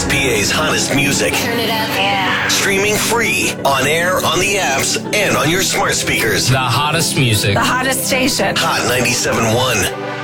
PA's hottest music. Turn it up. Yeah. Streaming free, on air, on the apps, and on your smart speakers. The hottest music. The hottest station. Hot 97.1.